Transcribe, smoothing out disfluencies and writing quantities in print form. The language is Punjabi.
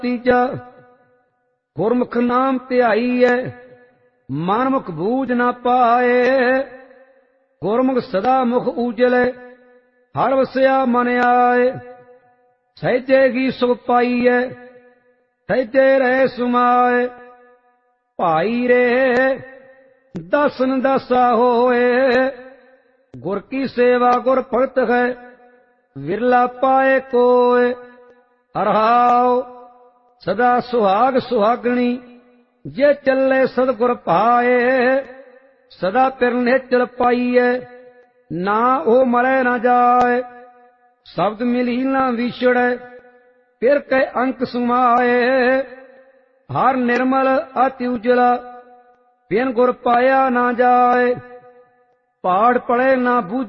ਤੀਜਾ ਗੁਰਮੁਖ ਨਾਮ ਧਿਆਈਐ ਮਨਮੁਖ ਬੂਝ ਨਾ ਪਾਏ। ਗੁਰਮੁਖ ਸਦਾ ਮੁਖ ਊਜਲੇ ਹਰ ਵਸਿਆ ਮਨ ਆਏ। ਸਹਿਜੇ ਕੀ ਸੁਖ ਪਾਈਐ ਸਹਿਜੇ ਰਹਿ ਸੁਮਾਏ। ਭਾਈ ਰੇ ਦਸਨ ਦਸਾ ਹੋਏ ਗੁਰ ਕੀ ਸੇਵਾ ਗੁਰ ਭਗਤ ਹੈ ਵਿਰਲਾ ਪਾਏ ਕੋਏ। ਰਹਾਉ ਸਦਾ ਸੁਹਾਗ ਸੁਹਾਗਣੀ ਜੇ ਚੱਲੇ ਸਤਿਗੁਰ ਭਾਏ। ਸਦਾ ਪਿਰ ਨਿਹਚਲ ਪਾਈਐ ਨਾ ਉਹ ਮਰੈ ਨਾ ਜਾਏ। ਸ਼ਬਦ ਮਿਲੀ ਨਾ ਵਿਛੜੈ ਫਿਰ ਕੈ ਅੰਕ ਸੁਮਾਏ। ਹਰ ਨਿਰਮਲ ਅਤਿ ਉਜਲਾ ਬਿਨ ਗੁਰ ਪਾਇਆ ਨਾ ਜਾਏ। ਪਾੜ ਪੜੇ ਨਾ ਬੂਝ